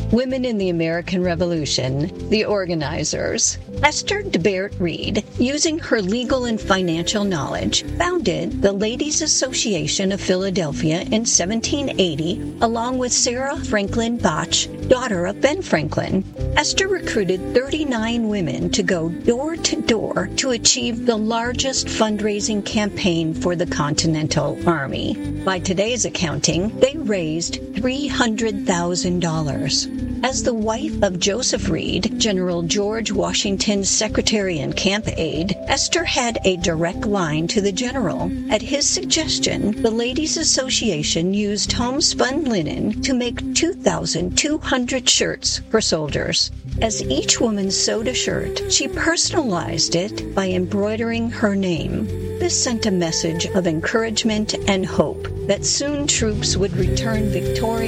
Women in the American Revolution, the organizers. Esther DeBert Reed, using her legal and financial knowledge, founded the Ladies Association of Philadelphia in 1780, along with Sarah Franklin Botch, daughter of Ben Franklin. Esther recruited 39 women to go door to door to achieve the largest fundraising campaign for the Continental Army. By today's accounting, they raised $300,000. As the wife of Joseph Reed, General George Washington's secretary and camp aide, Esther had a direct line to the general. At his suggestion, the Ladies Association used homespun linen to make 2,200 shirts for soldiers. As each woman sewed a shirt, she personalized it by embroidering her name. This sent a message of encouragement and hope that soon troops would return victorious